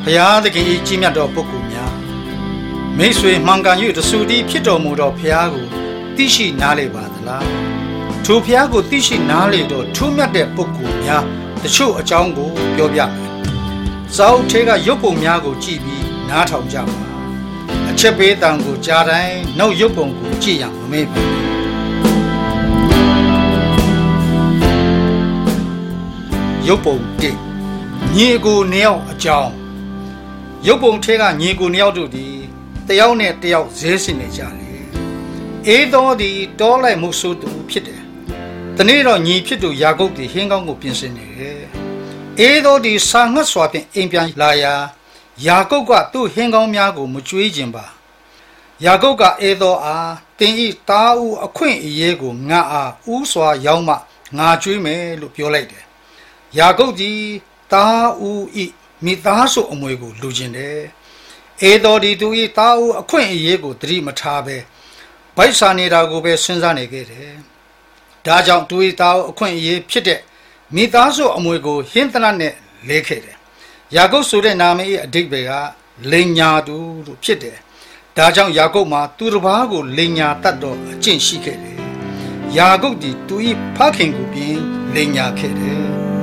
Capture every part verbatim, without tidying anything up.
ဘုရားသခင်၏ကြီးမြတ်သောပုဂ္ဂိုလ်များမိတ်ဆွေမှန်ကန်၍တဆူတည်းဖြစ်တော်မူသောဘုရားကိုသိရှိနားလည်ပါသလားထိုဘုရားကိုသိရှိနားလည်သောထူးမြတ်တဲ့ပုဂ္ဂိုလ်များတချို့အကြောင်းကိုပြောပြမယ်စာအုပ်ထဲကရုပ်ပုံများကိုကြည့်ပြီးနားထောင်ကြပါအချက်ပေးတံကိုကြားတိုင်းနောက်ရုပ်ပုံကိုကြည့်ရမမေ့ပါရုပ်ပုံတစ်ညီကိုနှစ်ယောက်အကြောင်းရုပ်ပုံထဲကညီကိုနှစ်ယောက်တို့ဒီတယောက်နဲ့တယောက်ဇဲစင်နေကြတယ်အေးသောဒီတောလိုက်မှုဆိုးသူဖြစ်တယ်တနေ့တော့ညီဖြစ်သူယာကုပ်ဒီဟင်းကောင်းကိုပြင်ဆင်နေတယ်အေးသောဒီစာငတ်စွာဖြင့်အိမ်ပြန်လာရာယာကုပ်ကသူ့ဟင်းကောင်းများကိုမကြွေးခြင်းပါယာကုပ်ကအေးသောအားတင်ဤတားဦးအခွင့်အရေးကိုငါအားဥစွာရောက်မှငါကြွေးမယ်လို့ပြောလိုက်တယ်ယာကုပ်ကြီးတားဦးဤမိသားစုအမွေကိုလူကျင်တယ်အေးတော်ဒီသူဤတားဦးအခွင့်အရေးကိုသတိမထားပဲဗိုက်စာနေတာကိုပဲစဉ်းစားနေခဲ့တယ်ဒါကြောင့်သူဤတားဦးအခွင့်အရေးဖြစ်တဲ့မိသားစုအမွေကိုဟင်းသနတ်နဲ့လဲခဲ့တယ်ယာကုပ်ဆိုတဲ့နာမည်အဓိပ္ပာယ်ကလိန်ညာသူလို့ဖြစ်တယ်ဒါကြောင့်ယာကုပ်မှာသူတစ်ပါးကိုလိန်ညာတတ်တော့အကျင့်ရှိခဲ့တယ်ယာကုပ်ဒီသူဤဖခင်ကိုပြင်လိန်ညာခဲ့တယ်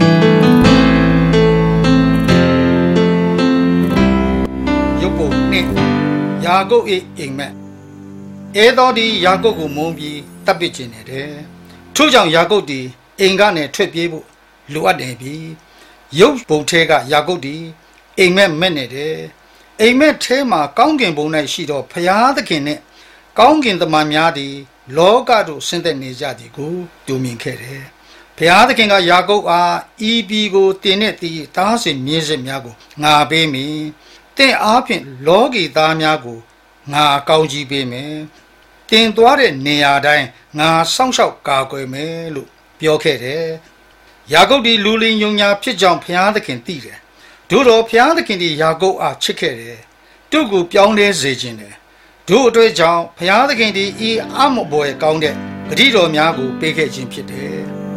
ယာကုပ်၏အိမ်မက်အဲတော်ဒီယာကုပ်ကိုမုန်းပြီးတပ်ပစ်ခြင်းနေတယ်ထို့ကြောင့်ယာကုပ်ဒီအိမ်ကနေထွက်ပြေးဖို့လိုအပ်တယ်ပြီရုပ်ပုံထဲကယာကုပ်ဒီအိမ်မက်မဲ့နေတယ်အိမ်မက်ထဲမှာကောင်းကင်ဘုံ၌ရှိသောဘုရားသခင်နဲ့ကောင်းကင်တမန်များသည်လောကသို့ဆင်းသက်နေကြသည်ကိုတူမြင်ခဲ့တယ်ဘုရားသခင်ကယာကုပ်အားဤပြည်ကိုတင်တဲ့တည်တားစင်မြင်းစစ်များကိုငါပေးမည်တင်အားဖြင့်လောကီသားများကိုငါကောင်းကြီးပေးမယ်တင်သွားတဲ့နေရာတိုင်းငါစောင့်ရှောက်ကာကွယ်မယ်လို့ပြောခဲ့တယ်ယာကုပ်ဒီလူလင်ယုံညာဖြစ်ကြောင်းဘုရားသခင်သိတယ်တို့တော့ဘုရားသခင်ဒီယာကုပ်အားချစ်ခဲ့တယ်သူ့ကိုပြောင်းလဲစေခြင်းတယ်တို့အတွေ့အကြောင်းဘုရားသခင်ဒီဤအမဘွယ်ကောင်းတဲ့ဂတိတော်များကိုပေးခဲ့ခြင်းဖြစ်တယ်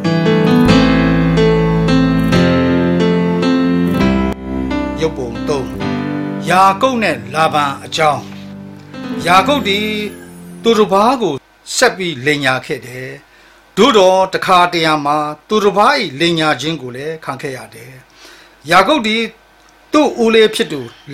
ရုပ်ပုံသုံးယာကုပ်နဲ့လာဗန်အကြောင်းယာကုပ်ဒီသူတစ်ပါးကိုဆက်ပြီးလိန်ညာခဲ့တယ်တို့တော့တခါတရံမှာသူတစ်ပါး၏လိန်ညာခြင်းကိုလည်းခံခဲ့ရတယ်ယာကုပ်ဒီသူ့ဦးလေးဖြစ်သူ